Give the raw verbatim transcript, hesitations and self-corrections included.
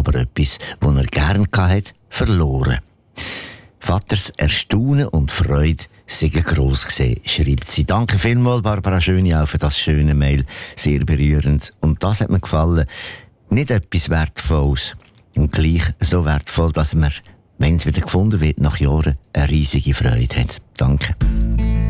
aber etwas, das er gern hatte, verloren. Vaters Erstaunen und Freude seien gross gewesen, schreibt sie. Danke vielmals, Barbara Schöni, auch für das schöne Mail. Sehr berührend. Und das hat mir gefallen. Nicht etwas Wertvolles. Und gleich so wertvoll, dass man, wenn es wieder gefunden wird, nach Jahren eine riesige Freude hat. Danke.